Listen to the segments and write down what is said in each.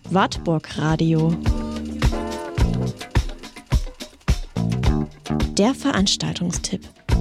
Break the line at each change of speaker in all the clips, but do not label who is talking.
Wartburg Radio. Der Veranstaltungstipp.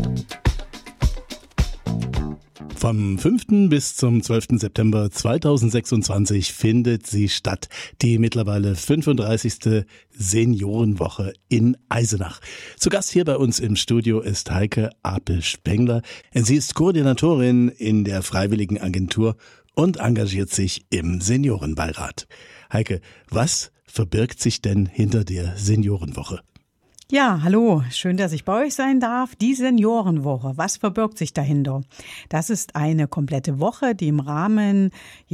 Vom 5. bis zum 12. September 2026 findet sie statt, die mittlerweile 35. Seniorenwoche in Eisenach. Zu Gast hier bei uns im Studio ist Heike Apel-Spengler. Sie ist Koordinatorin in der Freiwilligen Agentur und engagiert sich im Seniorenbeirat. Heike, was verbirgt sich denn hinter der Seniorenwoche?
Ja, hallo, schön, dass ich bei euch sein darf. Die Seniorenwoche, was verbirgt sich dahinter? Das ist eine komplette Woche, die im Rahmen,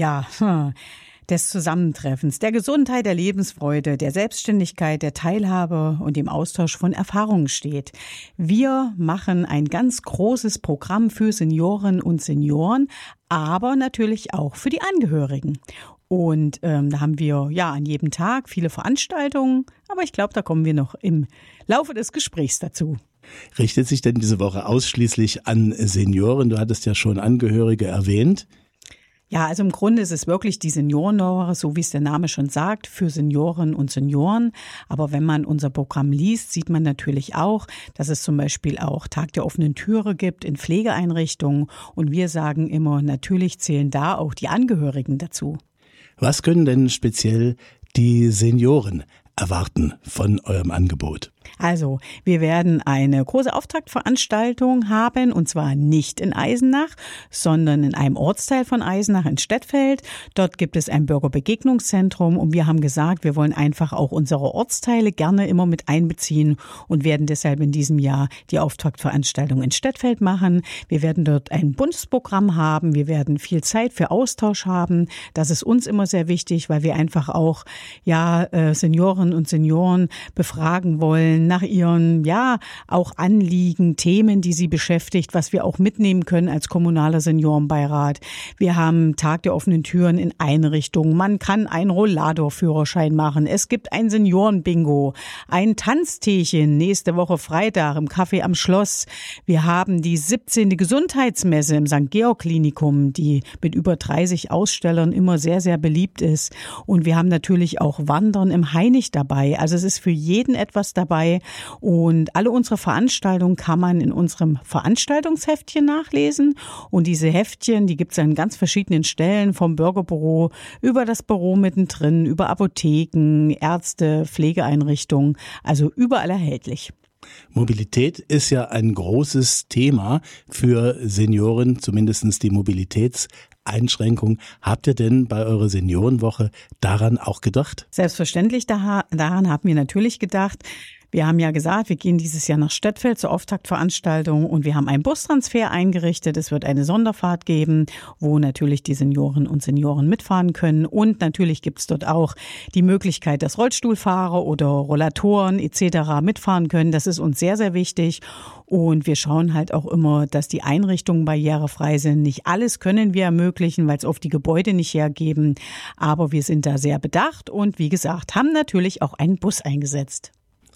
des Zusammentreffens, der Gesundheit, der Lebensfreude, der Selbstständigkeit, der Teilhabe und dem Austausch von Erfahrungen steht. Wir machen ein ganz großes Programm für Senioren und Senioren, aber natürlich auch für die Angehörigen. Und da haben wir an jedem Tag viele Veranstaltungen, aber ich glaube, da kommen wir noch im Laufe des Gesprächs dazu.
Richtet sich denn diese Woche ausschließlich an Senioren? Du hattest ja schon Angehörige erwähnt.
Ja, also im Grunde ist es wirklich die Seniorenwoche, so wie es der Name schon sagt, für Senioren und Senioren. Aber wenn man unser Programm liest, sieht man natürlich auch, dass es zum Beispiel auch Tag der offenen Türe gibt in Pflegeeinrichtungen. Und wir sagen immer, natürlich zählen da auch die Angehörigen dazu.
Was können denn speziell die Senioren erwarten von eurem Angebot?
Also, wir werden eine große Auftaktveranstaltung haben, und zwar nicht in Eisenach, sondern in einem Ortsteil von Eisenach in Stettfeld. Dort gibt es ein Bürgerbegegnungszentrum und wir haben gesagt, wir wollen einfach auch unsere Ortsteile gerne immer mit einbeziehen und werden deshalb in diesem Jahr die Auftaktveranstaltung in Stettfeld machen. Wir werden dort ein Bundesprogramm haben, wir werden viel Zeit für Austausch haben. Das ist uns immer sehr wichtig, weil wir einfach auch Seniorinnen und Senioren befragen wollen nach ihren, auch Anliegen, Themen, die sie beschäftigt, was wir auch mitnehmen können als kommunaler Seniorenbeirat. Wir haben Tag der offenen Türen in Einrichtungen. Man kann einen Rollator-Führerschein machen. Es gibt ein Seniorenbingo, ein Tanzteechen nächste Woche Freitag im Café am Schloss. Wir haben die 17. Gesundheitsmesse im St. Georg Klinikum, die mit über 30 Ausstellern immer sehr, sehr beliebt ist. Und wir haben natürlich auch Wandern im Hainich dabei. Also es ist für jeden etwas dabei. Und alle unsere Veranstaltungen kann man in unserem Veranstaltungsheftchen nachlesen. Und diese Heftchen, die gibt es an ganz verschiedenen Stellen, vom Bürgerbüro über das Büro mittendrin, über Apotheken, Ärzte, Pflegeeinrichtungen, also überall erhältlich.
Mobilität ist ja ein großes Thema für Senioren, zumindest die Mobilitätseinschränkung. Habt ihr denn bei eurer Seniorenwoche daran auch gedacht?
Selbstverständlich, daran haben wir natürlich gedacht. Wir haben ja gesagt, wir gehen dieses Jahr nach Stettfeld zur Auftaktveranstaltung und wir haben einen Bustransfer eingerichtet. Es wird eine Sonderfahrt geben, wo natürlich die Seniorinnen und Senioren mitfahren können. Und natürlich gibt es dort auch die Möglichkeit, dass Rollstuhlfahrer oder Rollatoren etc. mitfahren können. Das ist uns sehr, sehr wichtig. Und wir schauen halt auch immer, dass die Einrichtungen barrierefrei sind. Nicht alles können wir ermöglichen, weil es oft die Gebäude nicht hergeben. Aber wir sind da sehr bedacht und wie gesagt, haben natürlich auch einen Bus eingesetzt.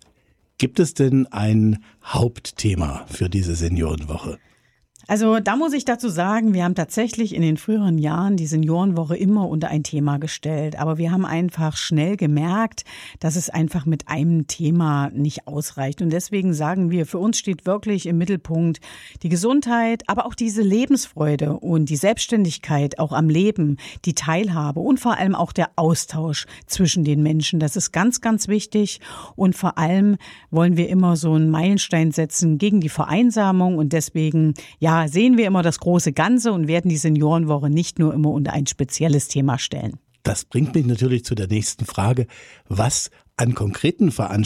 Gibt es denn ein Hauptthema für diese Seniorenwoche?
Also da muss ich dazu sagen, wir haben tatsächlich in den früheren Jahren die Seniorenwoche immer unter ein Thema gestellt. Aber wir haben einfach schnell gemerkt, dass es einfach mit einem Thema nicht ausreicht. Und deswegen sagen wir, für uns steht wirklich im Mittelpunkt die Gesundheit, aber auch diese Lebensfreude und die Selbstständigkeit auch am Leben, die Teilhabe und vor allem auch der Austausch zwischen den Menschen. Das ist ganz, ganz wichtig. Und vor allem wollen wir immer so einen Meilenstein setzen gegen die Vereinsamung. Und deswegen, sehen wir immer das große Ganze und werden die Seniorenwoche nicht nur immer unter ein spezielles Thema stellen.
Das bringt mich natürlich zu der nächsten Frage. Was an konkreten Veranstaltungen